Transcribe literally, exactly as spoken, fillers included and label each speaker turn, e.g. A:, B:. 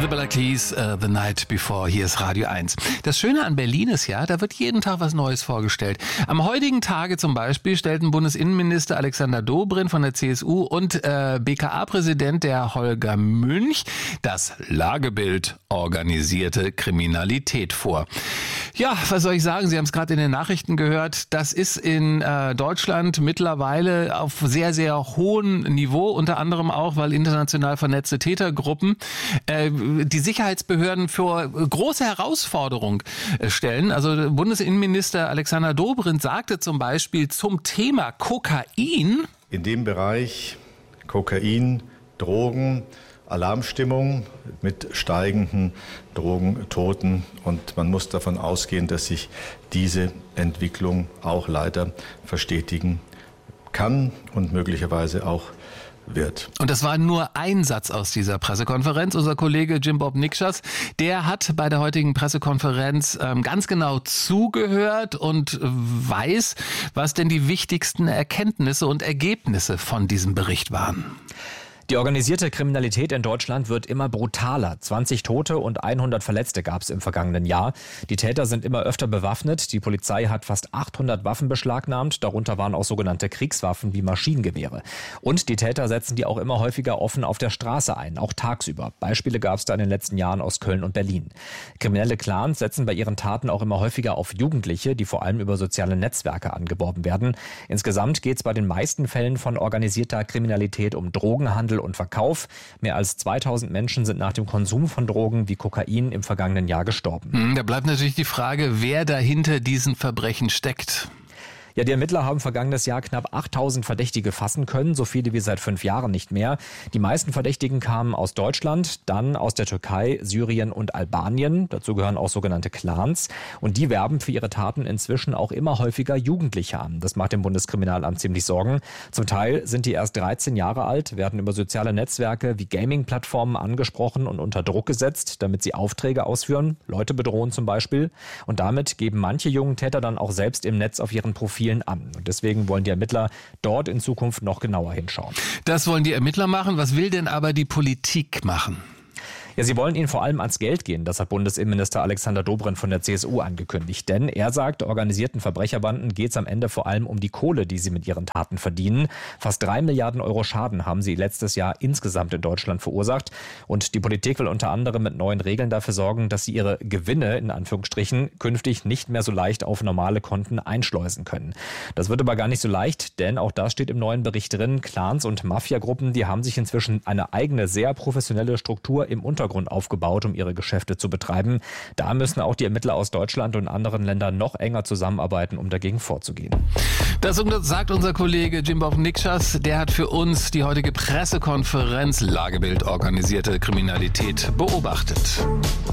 A: The Black Keys, uh, The Night Before. Hier ist Radio eins. Das Schöne an Berlin ist ja, da wird jeden Tag was Neues vorgestellt. Am heutigen Tage zum Beispiel stellten Bundesinnenminister Alexander Dobrindt von der C S U und äh, B K A-Präsident der Holger Münch das Lagebild organisierte Kriminalität vor. Ja, was soll ich sagen? Sie haben es gerade in den Nachrichten gehört. Das ist in äh, Deutschland mittlerweile auf sehr, sehr hohem Niveau, unter anderem auch, weil international vernetzte Tätergruppen äh, die Sicherheitsbehörden vor große Herausforderungen äh, stellen. Also Bundesinnenminister Alexander Dobrindt sagte zum Beispiel zum Thema Kokain:
B: In dem Bereich Kokain, Drogen, Alarmstimmung mit steigenden Drogentoten, und man muss davon ausgehen, dass sich diese Entwicklung auch leider verstetigen kann und möglicherweise auch wird.
A: Und das war nur ein Satz aus dieser Pressekonferenz. Unser Kollege Jim Bob Nikschas, der hat bei der heutigen Pressekonferenz ähm, ganz genau zugehört und weiß, was denn die wichtigsten Erkenntnisse und Ergebnisse von diesem Bericht waren.
C: Die organisierte Kriminalität in Deutschland wird immer brutaler. zwanzig Tote und hundert Verletzte gab es im vergangenen Jahr. Die Täter sind immer öfter bewaffnet. Die Polizei hat fast achthundert Waffen beschlagnahmt. Darunter waren auch sogenannte Kriegswaffen wie Maschinengewehre. Und die Täter setzen die auch immer häufiger offen auf der Straße ein, auch tagsüber. Beispiele gab es da in den letzten Jahren aus Köln und Berlin. Kriminelle Clans setzen bei ihren Taten auch immer häufiger auf Jugendliche, die vor allem über soziale Netzwerke angeworben werden. Insgesamt geht es bei den meisten Fällen von organisierter Kriminalität um Drogenhandel und Verkauf. Mehr als zweitausend Menschen sind nach dem Konsum von Drogen wie Kokain im vergangenen Jahr gestorben.
A: Da bleibt natürlich die Frage, wer dahinter diesen Verbrechen steckt.
C: Ja, die Ermittler haben vergangenes Jahr knapp achttausend Verdächtige fassen können, so viele wie seit fünf Jahren nicht mehr. Die meisten Verdächtigen kamen aus Deutschland, dann aus der Türkei, Syrien und Albanien. Dazu gehören auch sogenannte Clans. Und die werben für ihre Taten inzwischen auch immer häufiger Jugendliche an. Das macht dem Bundeskriminalamt ziemlich Sorgen. Zum Teil sind die erst dreizehn Jahre alt, werden über soziale Netzwerke wie Gaming-Plattformen angesprochen und unter Druck gesetzt, damit sie Aufträge ausführen, Leute bedrohen zum Beispiel. Und damit geben manche jungen Täter dann auch selbst im Netz auf ihren Profilen an. Und deswegen wollen die Ermittler dort in Zukunft noch genauer hinschauen.
A: Das wollen die Ermittler machen. Was will denn aber die Politik machen?
C: Ja, sie wollen ihnen vor allem ans Geld gehen. Das hat Bundesinnenminister Alexander Dobrindt von der C S U angekündigt. Denn er sagt, organisierten Verbrecherbanden geht es am Ende vor allem um die Kohle, die sie mit ihren Taten verdienen. Fast drei Milliarden Euro Schaden haben sie letztes Jahr insgesamt in Deutschland verursacht. Und die Politik will unter anderem mit neuen Regeln dafür sorgen, dass sie ihre Gewinne, in Anführungsstrichen, künftig nicht mehr so leicht auf normale Konten einschleusen können. Das wird aber gar nicht so leicht, denn auch das steht im neuen Bericht drin. Clans und Mafiagruppen, die haben sich inzwischen eine eigene, sehr professionelle Struktur im Untergrund aufgebaut, um ihre Geschäfte zu betreiben. Da müssen auch die Ermittler aus Deutschland und anderen Ländern noch enger zusammenarbeiten, um dagegen vorzugehen.
A: Das sagt unser Kollege Jim Bob Nikschas. Der hat für uns die heutige Pressekonferenz Lagebild organisierte Kriminalität beobachtet.